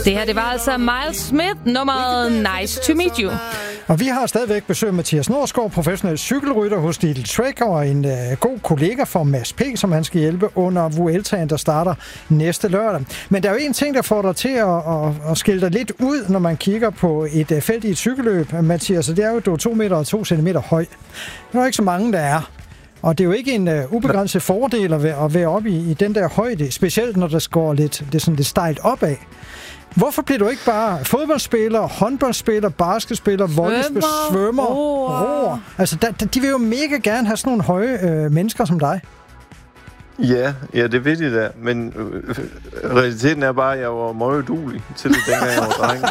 Det her, det var altså Miles Smith, nummeret Nice to Meet You. Og vi har stadigvæk besøg af Mathias Norsgaard, professionel cykelrytter hos Lidl Trek, og en god kollega for Mads P., som han skal hjælpe under Vueltaen, der starter næste lørdag. Men der er jo en ting, der får dig til at skille dig lidt ud, når man kigger på et felt i et cykelløb, Mathias, og det er jo, du er 2 meter og 2 centimeter høj. Det er ikke så mange, der er. Og det er jo ikke en ubegrænset fordel at være oppe i den der højde, specielt når der går lidt stejlt opad. Hvorfor bliver du ikke bare fodboldspiller, håndboldspiller, basketspiller, volleyspiller, svømmer, roer? Altså, de vil jo mega gerne have sådan nogle høje mennesker som dig. Ja, det ved de da. Men realiteten er bare, at jeg var meget uduelig til det, dengang jeg var dreng.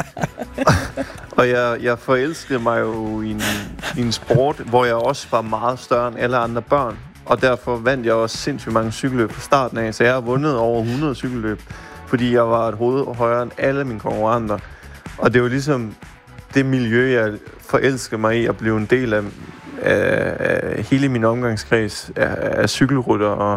Og jeg forelskede mig jo i en sport, hvor jeg også var meget større end alle andre børn. Og derfor vandt jeg også sindssygt mange cykelløb fra starten af. Så jeg har vundet over 100 cykelløb, fordi jeg var et hoved højere end alle mine konkurrenter. Og det var ligesom det miljø, jeg forelskede mig i at blive en del af hele min omgangskreds af cykelrytter.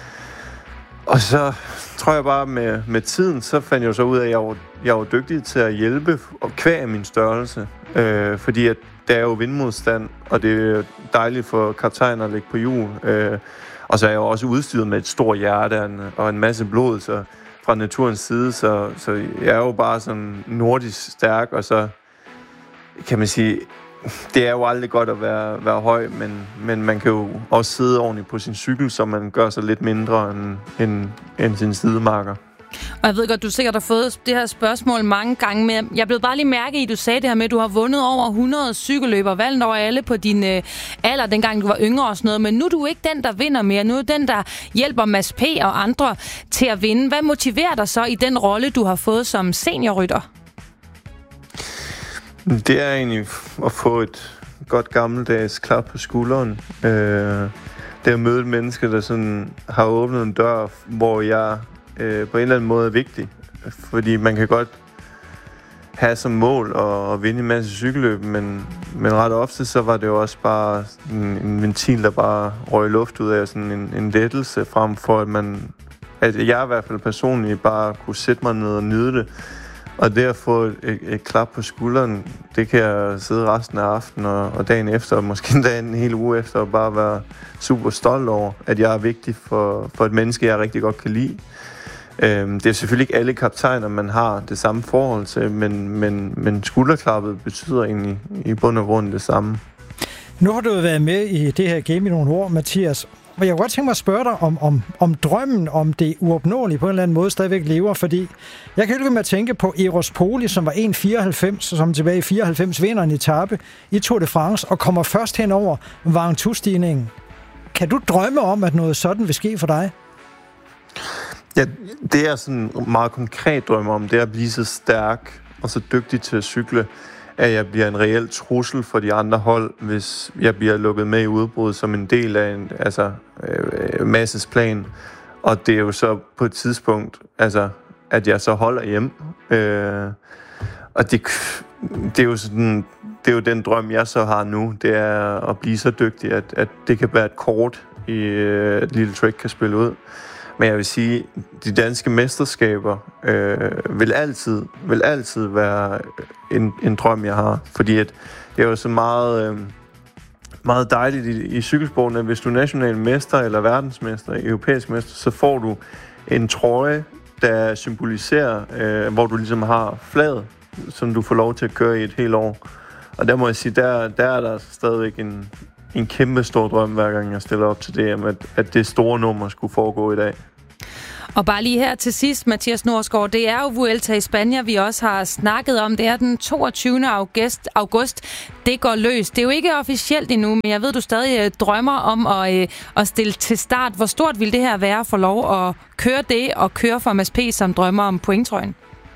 Og så tror jeg bare, med tiden, så fandt jeg jo så ud af, at jeg var dygtig til at hjælpe og kvæge min størrelse. Fordi at der er jo vindmodstand, og det er dejligt for kaptajner at ligge på hjul. Og så er jeg jo også udstyret med et stort hjerte og en masse blod, så fra naturens side, så jeg er jo bare sådan nordisk stærk, og så kan man sige, det er jo aldrig godt at være høj, men man kan jo også sidde ordentligt på sin cykel, så man gør sig lidt mindre end sin sidemarker. Og jeg ved godt, du sikkert har fået det her spørgsmål mange gange, men jeg blev bare lige mærke i, at du sagde det her med, at du har vundet over 100 cykelløber, valgt over alle på din alder, dengang du var yngre og sådan noget, men nu er du ikke den, der vinder mere. Nu er den, der hjælper Mads P. og andre til at vinde. Hvad motiverer dig så i den rolle, du har fået som seniorrytter? Det er egentlig at få et godt gammeldags klap på skulderen. Det at møde et menneske, der sådan har åbnet en dør, hvor jeg på en eller anden måde er vigtig. Fordi man kan godt have som mål at vinde en masse cykelløb, men ret ofte så var det jo også bare en ventil, der bare røg luft ud af, sådan en lettelse frem for, at jeg i hvert fald personligt bare kunne sætte mig ned og nyde det. Og det at få et klap på skulderen, det kan jeg sidde resten af aftenen og dagen efter, og måske endda en hel uge efter, og bare være super stolt over, at jeg er vigtig for et menneske, jeg rigtig godt kan lide. Det er selvfølgelig ikke alle kaptajner, man har det samme forhold til, men skulderklappet betyder egentlig i bund og grund det samme. Nu har du været med i det her game i nogle år, Mathias. Og jeg kunne godt tænke mig at spørge dig om drømmen om det uopnåelige på en eller anden måde stadigvæk lever, fordi jeg kan jo ikke med at tænke på Eros Poli, som var 1,94, som tilbage i 94 vinder en etape i Tour de France og kommer først hen over Ventoux-stigningen. Kan du drømme om, at noget sådan vil ske for dig? Ja, det er sådan en meget konkret drøm om, det er at blive så stærk og så dygtig til at cykle, at jeg bliver en reel trussel for de andre hold, hvis jeg bliver lukket med i udbrud som en del af en Masses plan. Og det er jo så på et tidspunkt, at jeg så holder hjem. Og det er jo sådan, det er jo den drøm, jeg så har nu, det er at blive så dygtig, at det kan være et kort, et lille trick kan spille ud. Men jeg vil sige, de danske mesterskaber vil altid være en drøm, jeg har. Fordi det er jo så meget dejligt i cykelsporten, at hvis du er national mester eller verdensmester, europæisk mester, så får du en trøje, der symboliserer, hvor du ligesom har flaget, som du får lov til at køre i et helt år. Og der må jeg sige, der er der stadigvæk en kæmpe stor drøm, hver gang jeg stiller op til det, at det store nummer skulle foregå i dag. Og bare lige her til sidst, Mathias Norsgaard, det er jo Vuelta i Spanien, vi også har snakket om. Det er den 22. august. Det går løs. Det er jo ikke officielt endnu, men jeg ved, du stadig drømmer om at stille til start. Hvor stort vil det her være at få lov at køre det og køre for Mads P., som drømmer om pointtrøjen?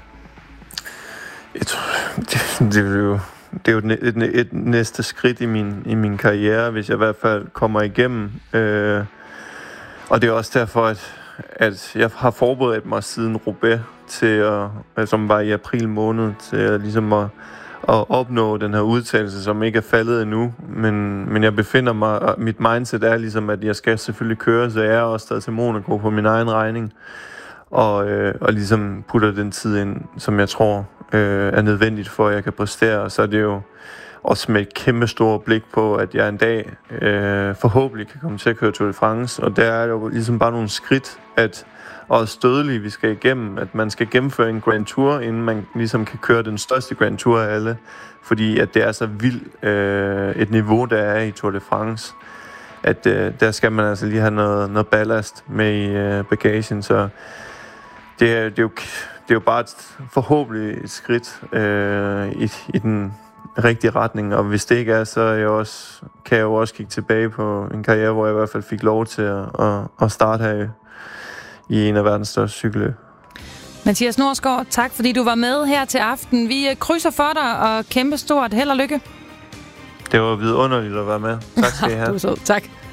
Det er jo et næste skridt i min karriere, hvis jeg i hvert fald kommer igennem. Og det er også derfor, at jeg har forberedt mig siden Roubaix som var i april måned, til at opnå den her udtalelse, som ikke er faldet endnu. Men jeg befinder mig, og mit mindset er ligesom, at jeg skal selvfølgelig køre, så jeg er også stadig til Monaco på min egen regning. og ligesom putter den tid ind, som jeg tror er nødvendigt for, at jeg kan præstere. Og så er det jo også med et kæmpe stort blik på, at jeg en dag forhåbentlig kan komme til at køre Tour de France. Og der er jo ligesom bare nogle skridt, og stødelige, vi skal igennem, at man skal gennemføre en Grand Tour, inden man ligesom kan køre den største Grand Tour af alle, fordi at det er så vildt et niveau, der er i Tour de France, at der skal man altså lige have noget ballast med i bagagen, så det er jo bare forhåbentlig et skridt i den rigtige retning, og hvis det ikke er, så kan jeg jo også kigge tilbage på en karriere, hvor jeg i hvert fald fik lov til at starte her i en af verdens største cykelløb. Mathias Norsgaard, tak fordi du var med her til aften. Vi krydser for dig, og kæmpe stort held og lykke. Det var vidunderligt at være med. Tak skal I have. Du er sød. Tak.